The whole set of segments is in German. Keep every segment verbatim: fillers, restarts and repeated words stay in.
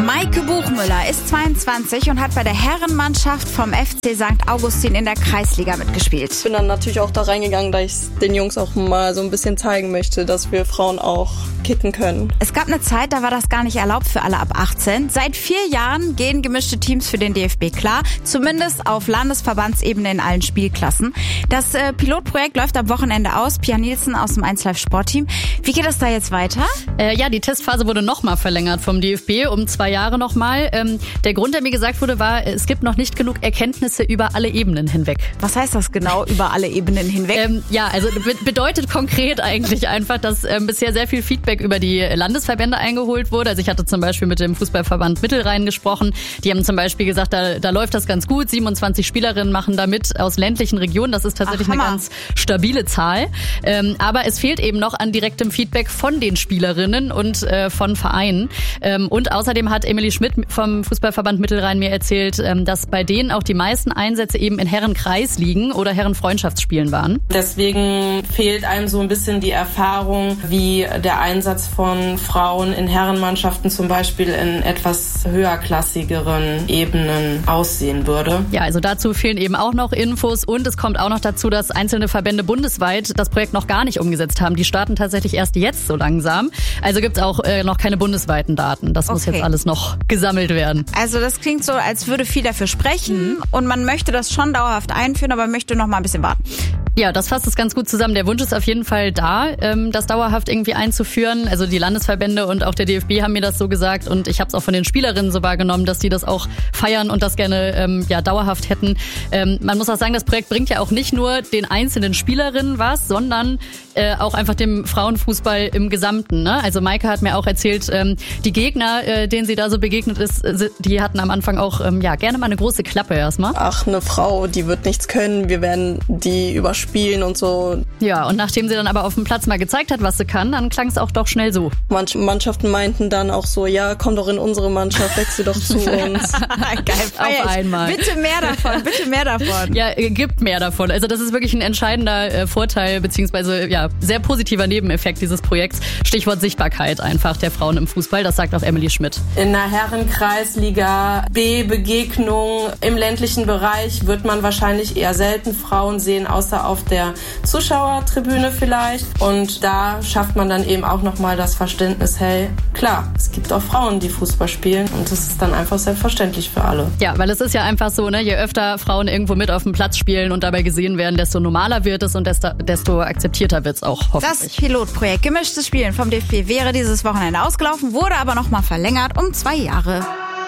Maike Buchmüller ist zweiundzwanzig und hat bei der Herrenmannschaft vom F C Sankt Augustin in der Kreisliga mitgespielt. Ich bin dann natürlich auch da reingegangen, da ich den Jungs auch mal so ein bisschen zeigen möchte, dass wir Frauen auch kicken können. Es gab eine Zeit, da war das gar nicht erlaubt für alle ab achtzehn. Seit vier Jahren gehen gemischte Teams für den D F B klar, zumindest auf Landesverbandsebene in allen Spielklassen. Das äh, Pilotprojekt läuft am Wochenende aus. Pia Nielsen aus dem eins Live Sportteam. Wie geht das da jetzt weiter? Äh, ja, die Testphase wurde nochmal verlängert vom D F B um zwei Jahre nochmal. Ähm, der Grund, der mir gesagt wurde, war, es gibt noch nicht genug Erkenntnisse über alle Ebenen hinweg. Was heißt das genau, über alle Ebenen hinweg? Ähm, ja, also be- bedeutet konkret eigentlich einfach, dass ähm, bisher sehr viel Feedback über die Landesverbände eingeholt wurde. Also ich hatte zum Beispiel mit dem Fußballverband Mittelrhein gesprochen. Die haben zum Beispiel gesagt, da, da läuft das ganz gut. siebenundzwanzig Spielerinnen machen da mit aus ländlichen Regionen. Das ist tatsächlich Ach, eine ganz stabile Zahl. Ähm, aber es fehlt eben noch an direktem Feedback von den Spielerinnen und äh, von Vereinen. Ähm, und außerdem hat Emilie Schmidt vom Fußballverband Mittelrhein mir erzählt, ähm, dass bei denen auch die meisten Einsätze eben in Herrenkreisligen oder Herrenfreundschaftsspielen waren. Deswegen fehlt einem so ein bisschen die Erfahrung, wie der Einsatz von Frauen in Herrenmannschaften zum Beispiel in etwas höherklassigeren Ebenen aussehen würde. Ja, also dazu fehlen eben auch noch Infos und es kommt auch noch dazu, dass einzelne Verbände bundesweit das Projekt noch gar nicht umgesetzt haben. Die starten tatsächlich erst jetzt so langsam. Also gibt es auch äh, noch keine bundesweiten Daten. Das okay. muss jetzt alles noch gesammelt werden. Also das klingt so, als würde viel dafür sprechen mhm. und man möchte das schon dauerhaft einführen, aber möchte noch mal ein bisschen warten. Ja, das fasst es ganz gut zusammen. Der Wunsch ist auf jeden Fall da, das dauerhaft irgendwie einzuführen. Also die Landesverbände und auch der D F B haben mir das so gesagt und ich habe es auch von den Spielerinnen so wahrgenommen, dass die das auch feiern und das gerne ähm, ja dauerhaft hätten. Ähm, man muss auch sagen, das Projekt bringt ja auch nicht nur den einzelnen Spielerinnen was, sondern äh, auch einfach dem Frauenfußball im Gesamten. Ne? Also Maike hat mir auch erzählt, ähm, die Gegner, äh, denen sie da so begegnet ist, die hatten am Anfang auch ähm, ja gerne mal eine große Klappe erstmal. Ach, eine Frau, die wird nichts können, wir werden die überspielen. Spielen und so. Ja, und nachdem sie dann aber auf dem Platz mal gezeigt hat, was sie kann, dann klang es auch doch schnell so. Manche Mannschaften meinten dann auch so, ja, komm doch in unsere Mannschaft, wechsel doch zu uns. Geil, auf einmal. Bitte mehr davon, bitte mehr davon. Ja, gibt mehr davon. Also das ist wirklich ein entscheidender äh, Vorteil, beziehungsweise ja, sehr positiver Nebeneffekt dieses Projekts. Stichwort Sichtbarkeit einfach der Frauen im Fußball, das sagt auch Emilie Schmidt. In der Herrenkreisliga B Begegnung im ländlichen Bereich wird man wahrscheinlich eher selten Frauen sehen, außer auf der Zuschauertribüne vielleicht. Und da schafft man dann eben auch nochmal das Verständnis, hey, klar, es gibt auch Frauen, die Fußball spielen und das ist dann einfach selbstverständlich für alle. Ja, weil es ist ja einfach so, ne, je öfter Frauen irgendwo mit auf dem Platz spielen und dabei gesehen werden, desto normaler wird es und desto, desto akzeptierter wird es auch, hoffentlich. Das Pilotprojekt Gemischtes Spielen vom D F B wäre dieses Wochenende ausgelaufen, wurde aber nochmal verlängert um zwei Jahre.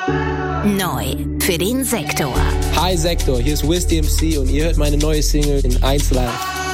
Neu für den Sektor. Hi Sektor, hier ist Wiz D M C und ihr hört meine neue Single in eins Live.